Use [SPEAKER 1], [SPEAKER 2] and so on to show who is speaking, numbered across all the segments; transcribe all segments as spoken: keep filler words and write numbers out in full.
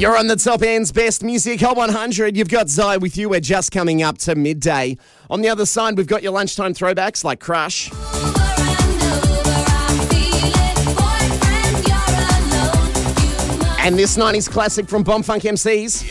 [SPEAKER 1] You're on the Top End's best music, Hot one hundred. You've got Zai with you. We're just coming up to midday. On the other side, we've got your lunchtime throwbacks like Crush. And this nineties classic from Bomb Funk M Cs.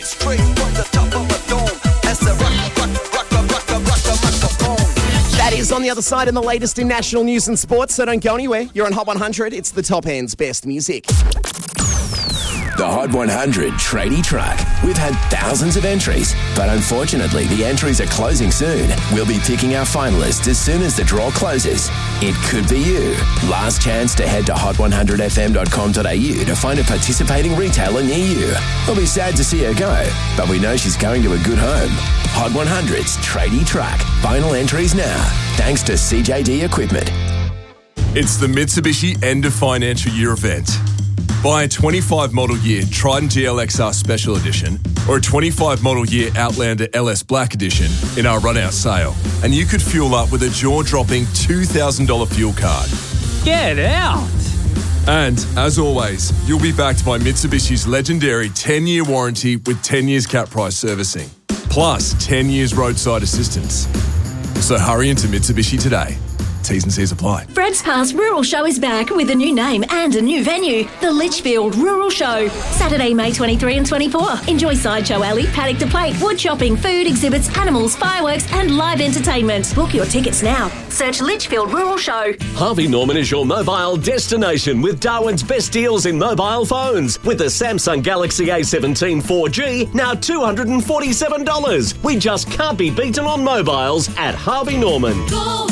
[SPEAKER 1] That is on the other side in the latest in national news and sports, so don't go anywhere. You're on Hot one hundred. It's the Top End's best music.
[SPEAKER 2] The Hot one hundred Tradie Truck. We've had thousands of entries, but unfortunately the entries are closing soon. We'll be picking our finalists as soon as the draw closes. It could be you. Last chance to head to hot one hundred f m dot com dot a u to find a participating retailer near you. We'll be sad to see her go, but we know she's going to a good home. Hot one hundred's Tradie Truck. Final entries now, thanks to C J D Equipment.
[SPEAKER 3] It's the Mitsubishi End of Financial Year event. Buy a twenty-five model year Triton G L X R Special Edition or a twenty-five model year Outlander L S Black Edition in our run-out sale, and you could fuel up with a jaw-dropping two thousand dollars fuel card.
[SPEAKER 4] Get out!
[SPEAKER 3] And, as always, you'll be backed by Mitsubishi's legendary ten-year warranty with ten years cap price servicing, plus ten years roadside assistance. So hurry into Mitsubishi today. T's and C's apply.
[SPEAKER 5] Fred's Pass Rural Show is back with a new name and a new venue, the Litchfield Rural Show. Saturday, May twenty-third and twenty-fourth. Enjoy Sideshow Alley, paddock to plate, wood chopping, food, exhibits, animals, fireworks and live entertainment. Book your tickets now. Search Litchfield Rural Show.
[SPEAKER 6] Harvey Norman is your mobile destination with Darwin's best deals in mobile phones. With the Samsung Galaxy A seventeen four G, now two hundred forty-seven dollars. We just can't be beaten on mobiles at Harvey Norman.
[SPEAKER 5] Go!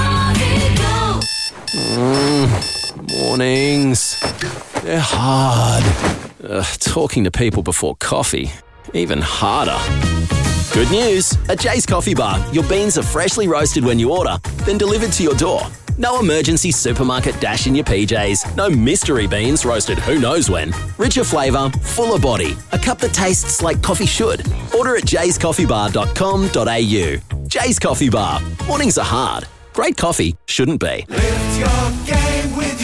[SPEAKER 7] Mm, mornings. They're hard. Uh, talking to people before coffee, even harder. Good news. At Jay's Coffee Bar, your beans are freshly roasted when you order, then delivered to your door. No emergency supermarket dash in your P Js. No mystery beans roasted who knows when. Richer flavour, fuller body. A cup that tastes like coffee should. Order at jays coffee bar dot com dot a u. Jay's Coffee Bar. Mornings are hard. Great coffee shouldn't be.
[SPEAKER 8] Lift your game with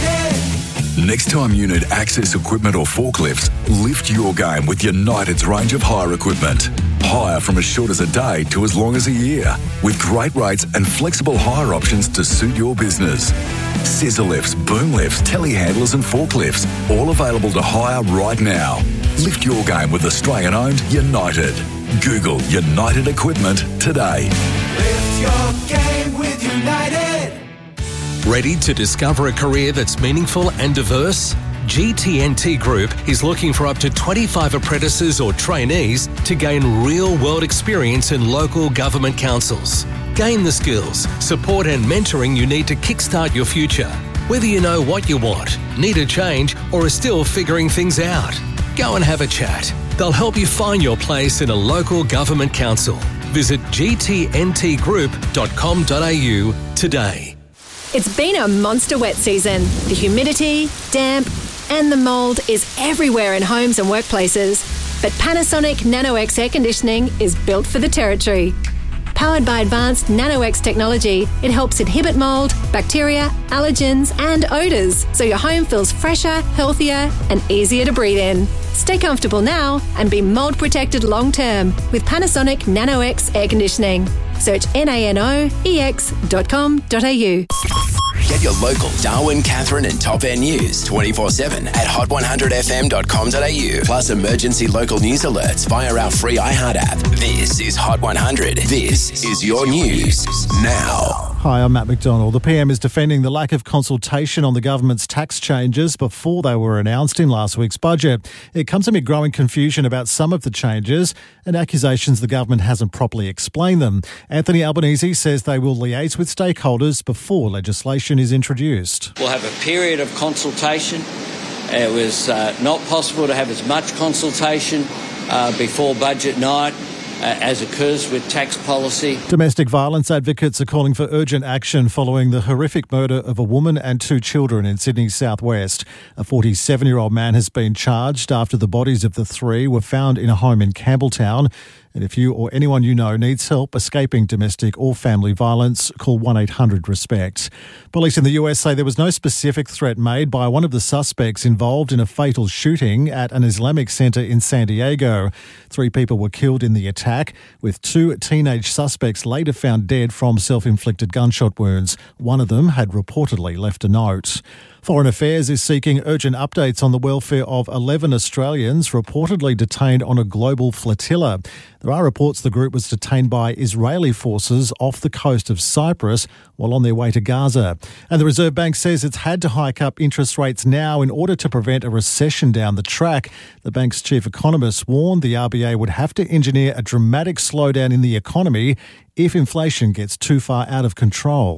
[SPEAKER 8] United. Next time you need access equipment or forklifts, lift your game with United's range of hire equipment. Hire from as short as a day to as long as a year, with great rates and flexible hire options to suit your business. Scissor lifts, boom lifts, telehandlers and forklifts, all available to hire right now. Lift your game with Australian-owned United. Google United Equipment today. Lift your game with United.
[SPEAKER 9] Ready to discover a career that's meaningful and diverse? G T N T Group is looking for up to twenty-five apprentices or trainees to gain real-world experience in local government councils. Gain the skills, support and mentoring you need to kickstart your future. Whether you know what you want, need a change, or are still figuring things out, go and have a chat. They'll help you find your place in a local government council. Visit g t n t group dot com dot a u today.
[SPEAKER 10] It's been a monster wet season. The humidity, damp, and the mould is everywhere in homes and workplaces. But Panasonic NanoX air conditioning is built for the territory. Powered by advanced NanoX technology, it helps inhibit mould, bacteria, allergens, and odours, so your home feels fresher, healthier, and easier to breathe in. Stay comfortable now and be mould protected long term with Panasonic NanoX air conditioning. Search N A N O E X dot com dot a u.
[SPEAKER 2] Get your local Darwin, Catherine and Top End news twenty-four seven at hot one hundred f m dot com dot a u. Plus emergency local news alerts via our free iHeart app. This is Hot one hundred. This is your news now.
[SPEAKER 11] Hi, I'm Matt McDonald. The P M is defending the lack of consultation on the government's tax changes before they were announced in last week's budget. It comes amid growing confusion about some of the changes and accusations the government hasn't properly explained them. Anthony Albanese says they will liaise with stakeholders before legislation is introduced.
[SPEAKER 12] We'll have a period of consultation. It was uh, not possible to have as much consultation uh, before budget night as occurs with tax policy.
[SPEAKER 11] Domestic violence advocates are calling for urgent action following the horrific murder of a woman and two children in Sydney's southwest. A forty-seven-year-old man has been charged after the bodies of the three were found in a home in Campbelltown. And if you or anyone you know needs help escaping domestic or family violence, call one eight hundred RESPECT. Police in the U S say there was no specific threat made by one of the suspects involved in a fatal shooting at an Islamic centre in San Diego. Three people were killed in the attack, with two teenage suspects later found dead from self-inflicted gunshot wounds. One of them had reportedly left a note. Foreign Affairs is seeking urgent updates on the welfare of eleven Australians reportedly detained on a global flotilla. There are reports the group was detained by Israeli forces off the coast of Cyprus while on their way to Gaza. And the Reserve Bank says it's had to hike up interest rates now in order to prevent a recession down the track. The bank's chief economist warned the R B A would have to engineer a dramatic slowdown in the economy if inflation gets too far out of control.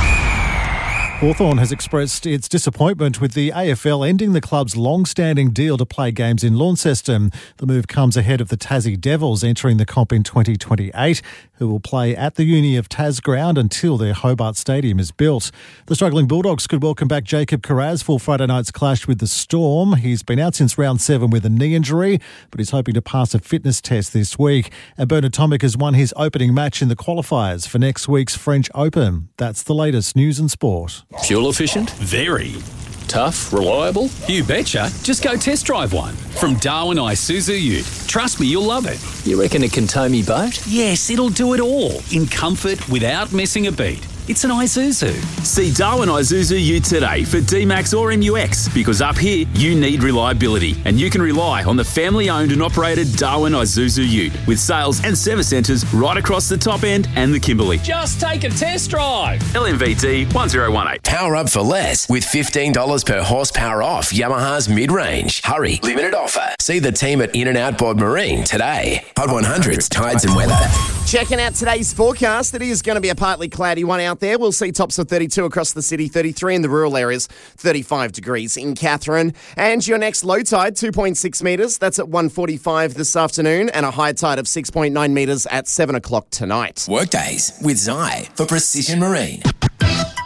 [SPEAKER 11] Hawthorn has expressed its disappointment with the A F L ending the club's long-standing deal to play games in Launceston. The move comes ahead of the Tassie Devils entering the comp in twenty twenty-eight, who will play at the Uni of Tas ground until their Hobart Stadium is built. The struggling Bulldogs could welcome back Jacob Kiraz for Friday night's clash with the Storm. He's been out since round seven with a knee injury, but he's hoping to pass a fitness test this week. And Bernard Tomic has won his opening match in the qualifiers for next week's French Open. That's the latest news and sport.
[SPEAKER 4] Fuel efficient? Very. Tough? Reliable? You betcha. Just go test drive one. From Darwin Isuzu Ute. Trust me, you'll love it.
[SPEAKER 13] You reckon it can tow me boat?
[SPEAKER 4] Yes, it'll do it all. In comfort, without missing a beat. It's an Isuzu.
[SPEAKER 14] See Darwin Isuzu Ute today for D-Max or M U X, because up here, you need reliability, and you can rely on the family-owned and operated Darwin Isuzu Ute, with sales and service centres right across the top end and the Kimberley.
[SPEAKER 4] Just take a test drive.
[SPEAKER 14] L M V T one zero one eight.
[SPEAKER 2] Power up for less with fifteen dollars per horsepower off Yamaha's mid-range. Hurry, limited offer. See the team at In-N-Out Bod Marine today. Hot one hundred's tides and weather.
[SPEAKER 1] Checking out today's forecast, it is going to be a partly cloudy one out there. We'll see tops of thirty-two across the city, thirty-three in the rural areas, thirty-five degrees in Katherine. And your next low tide, two point six metres. That's at one forty-five this afternoon, and a high tide of six point nine metres at seven o'clock tonight.
[SPEAKER 2] Workdays with Zai for Precision Marine.